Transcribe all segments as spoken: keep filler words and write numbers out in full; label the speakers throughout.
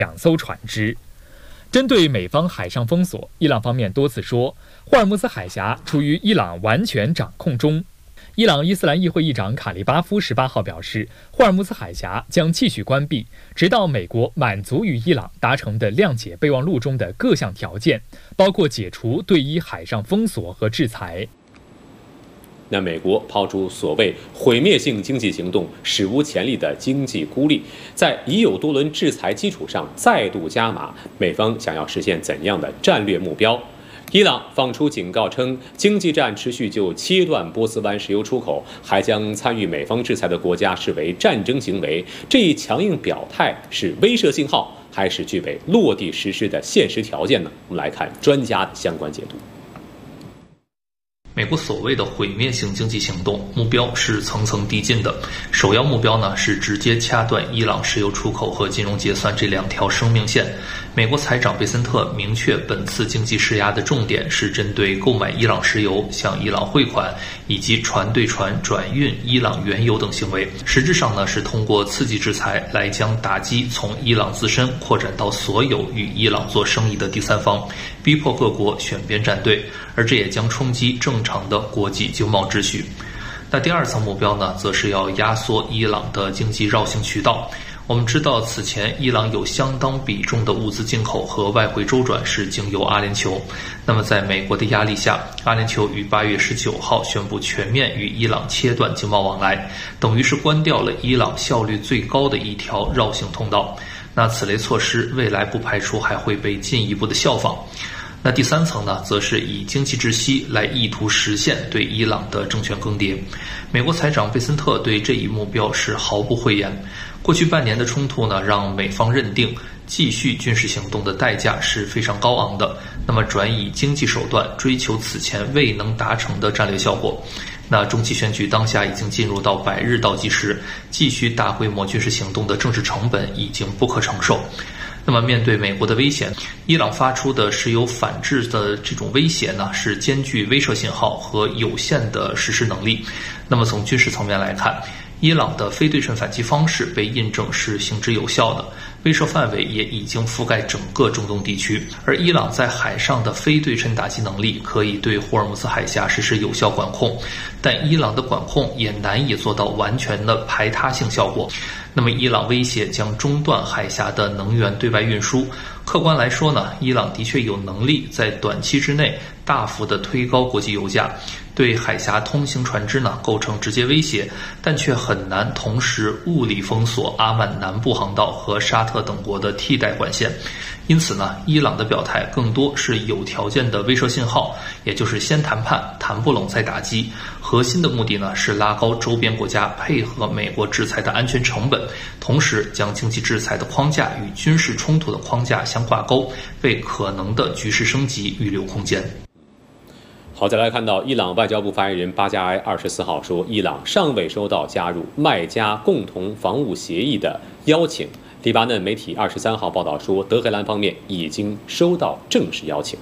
Speaker 1: 两艘船只。针对美方海上封锁，伊朗方面多次说，霍尔木兹海峡处于伊朗完全掌控中。伊朗伊斯兰议会议长卡利巴夫十八号表示，霍尔木兹海峡将继续关闭，直到美国满足与伊朗达成的谅解备忘录中的各项条件，包括解除对伊海上封锁和制裁。
Speaker 2: 那美国抛出所谓毁灭性经济行动，史无前例的经济孤立，在已有多轮制裁基础上再度加码，美方想要实现怎样的战略目标？伊朗放出警告称，经济战持续就切断波斯湾石油出口，还将参与美方制裁的国家视为战争行为。这一强硬表态是威慑信号，还是具备落地实施的现实条件呢？我们来看专家的相关解读。
Speaker 3: 美国所谓的毁灭性经济行动目标是层层递进的，首要目标呢是直接掐断伊朗石油出口和金融结算这两条生命线。美国财长贝森特明确，本次经济施压的重点是针对购买伊朗石油、向伊朗汇款以及船对船转运伊朗原油等行为。实质上呢是通过刺激制裁来将打击从伊朗自身扩展到所有与伊朗做生意的第三方，逼迫各国选边站队，而这也将冲击正常的国际经贸秩序。那第二层目标呢，则是要压缩伊朗的经济绕行渠道。我们知道，此前伊朗有相当比重的物资进口和外汇周转是经由阿联酋。那么在美国的压力下，阿联酋于八月十九号宣布全面与伊朗切断经贸往来，等于是关掉了伊朗效率最高的一条绕行通道。那此类措施未来不排除还会被进一步的效仿。那第三层呢，则是以经济窒息来意图实现对伊朗的政权更迭。美国财长贝森特对这一目标是毫不讳言。过去半年的冲突呢，让美方认定继续军事行动的代价是非常高昂的，那么转以经济手段追求此前未能达成的战略效果。那中期选举当下已经进入到百日倒计时，继续大规模军事行动的政治成本已经不可承受。那么面对美国的威胁，伊朗发出的石油反制的这种威胁呢，是兼具威慑信号和有限的实施能力。那么从军事层面来看，伊朗的非对称反击方式被印证是行之有效的，威慑范围也已经覆盖整个中东地区。而伊朗在海上的非对称打击能力可以对霍尔木兹海峡实施有效管控，但伊朗的管控也难以做到完全的排他性效果。那么伊朗威胁将中断海峡的能源对外运输。客观来说呢，伊朗的确有能力在短期之内大幅的推高国际油价，对海峡通行船只呢构成直接威胁，但却很难同时物理封锁阿曼南部航道和沙特等国的替代管线。因此呢，伊朗的表态更多是有条件的威慑信号，也就是先谈判，谈不拢再打击。核心的目的呢是拉高周边国家配合美国制裁的安全成本，同时将经济制裁的框架与军事冲突的框架相挂钩，为可能的局势升级预留空间。
Speaker 2: 好，再来看到伊朗外交部发言人巴加埃二十四号说，伊朗尚未收到加入麦加共同防务协议的邀请。黎巴嫩媒体二十三号报道说，德黑兰方面已经收到正式邀请。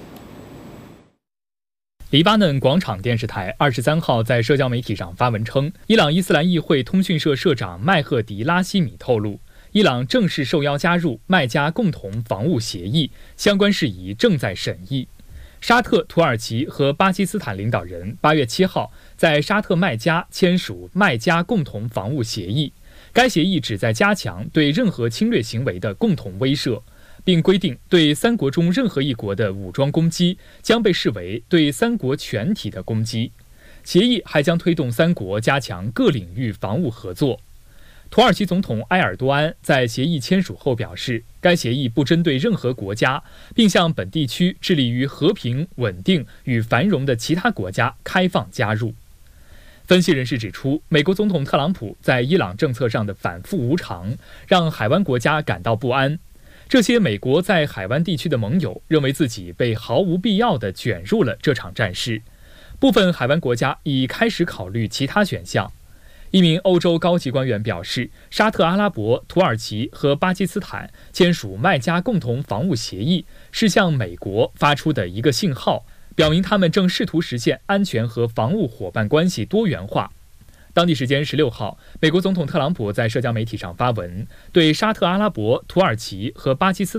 Speaker 1: 黎巴嫩广场电视台二十三号在社交媒体上发文称，伊朗伊斯兰议会通讯社社长麦赫迪拉希米透露，伊朗正式受邀加入麦加共同防务协议，相关事宜正在审议。沙特、土耳其和巴基斯坦领导人八月七号在沙特麦加签署麦加共同防务协议，该协议旨在加强对任何侵略行为的共同威慑，并规定对三国中任何一国的武装攻击将被视为对三国全体的攻击。协议还将推动三国加强各领域防务合作。土耳其总统埃尔多安在协议签署后表示，该协议不针对任何国家，并向本地区致力于和平、稳定与繁荣的其他国家开放加入。分析人士指出，美国总统特朗普在伊朗政策上的反复无常，让海湾国家感到不安。这些美国在海湾地区的盟友认为自己被毫无必要地卷入了这场战事，部分海湾国家已开始考虑其他选项。一名欧洲高级官员表示，沙特阿拉伯、土耳其和巴基斯坦签署麦加共同防务协议，是向美国发出的一个信号，表明他们正试图实现安全和防务伙伴关系多元化。 当地时间十六号，美国总统特朗普在社交媒体上发文，对沙特阿拉伯、土耳其和巴基斯坦